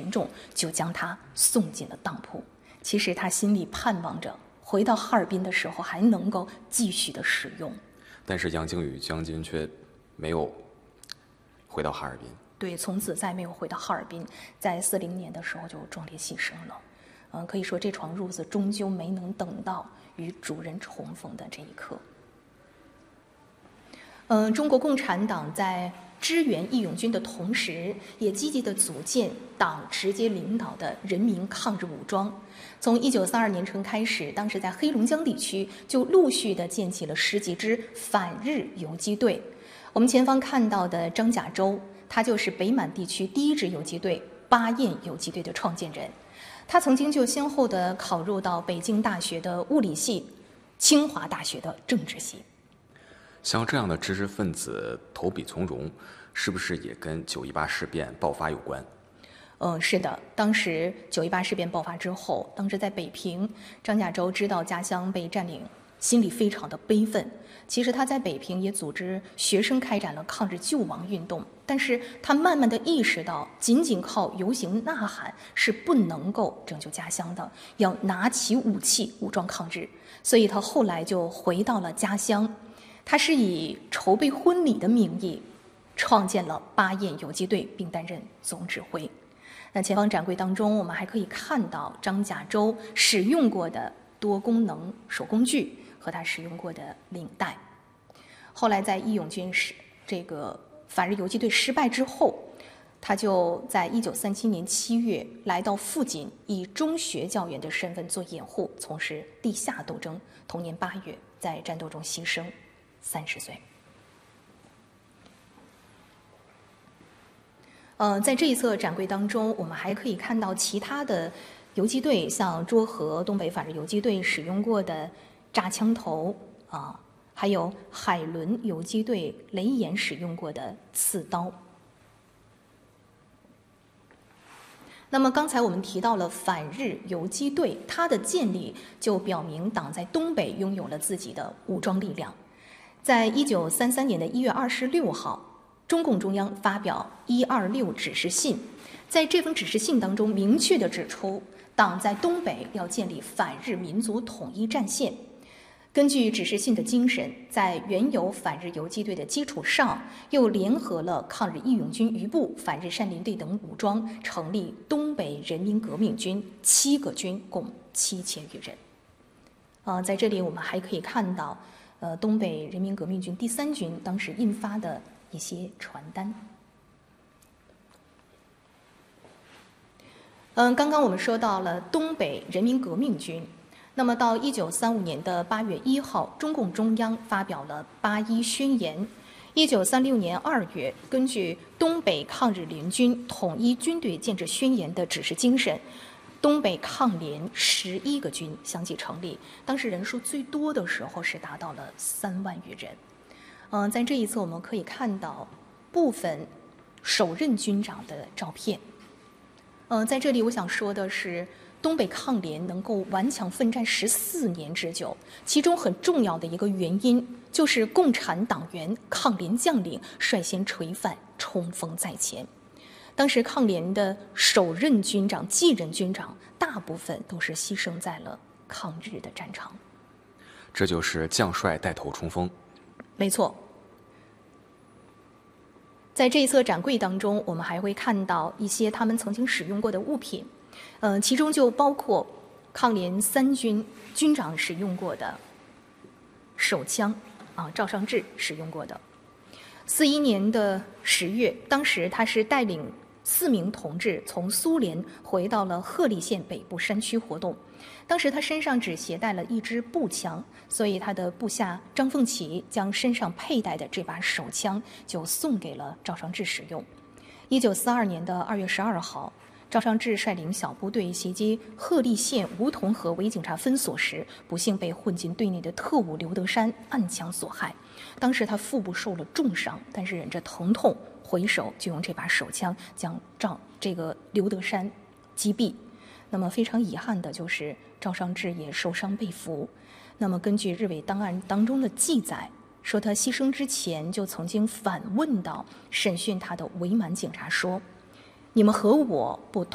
群众就将他送进了当铺。其实他心里盼望着回到哈尔滨的时候还能够继续的使用。 但是杨靖宇将军却没有回到哈尔滨。 对，从此再没有回到哈尔滨，在40年的时候就壮烈牺牲了。可以说这床褥子终究没能等到与主人重逢的这一刻。中国共产党在支援义勇军的同时，也积极地组建党直接领导的人民抗日武装。从1932年春开始，当时在黑龙江地区就陆续地建起了10几支反日游击队。我们前方看到的张甲舟，他就是北满地区第1支游击队巴彦游击队的创建人。他曾经就先后地考入到北京大学的物理系、清华大学的政治系。 像这样的知识分子投笔从戎，是不是也跟9·18事变爆发有关？ 是的，当时9·18事变爆发之后，当时在北平，张甲舟知道家乡被占领，心里非常的悲愤。其实他在北平也组织学生开展了抗日救亡运动，但是他慢慢的意识到，仅仅靠游行呐喊是不能够拯救家乡的，要拿起武器武装抗日。所以他后来就回到了家乡。他是以筹备婚礼的名义创建了巴彦游击队，并担任总指挥。那前方展柜当中，我们还可以看到张甲舟使用过的多功能手工具和他使用过的领带。后来在义勇军这个反日游击队失败之后，他就在1937年7月来到附近，以中学教员的身份做掩护，从事地下斗争。同年8月，在战斗中牺牲，30岁。在这一侧展柜当中，我们还可以看到其他的游击队，像涿河东北反日游击队使用过的炸枪头还有海伦游击队雷岩使用过的刺刀。那么刚才我们提到了反日游击队，它的建立就表明党在东北拥有了自己的武装力量。在1933年的1月26号，中共中央发表126指示信，在这封指示信当中明确地指出，党在东北要建立反日民族统一战线。根据指示信的精神，在原有反日游击队的基础上，又联合了抗日义勇军余部、反日山林队等武装，成立东北人民革命军7个军，共7000余人。在这里我们还可以看到，东北人民革命军第3军当时印发的一些传单。刚刚我们说到了东北人民革命军。那么到1935年的8月1号，中共中央发表了8·1宣言。1936年2月，根据东北抗日联军统一军队建制宣言的指示精神，东北抗联11个军相继成立。当时人数最多的时候是达到了3万余人。在这一侧我们可以看到部分首任军长的照片。在这里我想说的是，东北抗联能够顽强奋战14年之久，其中很重要的一个原因就是共产党员、抗联将领率先垂范，冲锋在前。当时抗联的首任军长、继任军长大部分都是牺牲在了抗日的战场。 这就是将帅带头冲锋。 没错。在这一侧展柜当中，我们还会看到一些他们曾经使用过的物品。其中就包括抗联3军军长使用过的手枪，赵尚志使用过的。41年的10月，当时他是带领4名同志从苏联回到了鹤立县北部山区活动。当时他身上只携带了1支步枪，所以他的部下张凤起将身上佩戴的这把手枪就送给了赵尚志使用。1942年的2月12号，赵尚志率领小部队袭击鹤立县梧桐河伪警察分所时，不幸被混进队内的特务刘德山暗枪所害。当时他腹部受了重伤，但是忍着疼痛，回手就用这把手枪将这个刘德山击毙。那么非常遗憾的就是赵尚志也受伤被俘。那么根据日伪档案当中的记载，说他牺牲之前就曾经反问到审讯他的伪满警察说：“你们和我不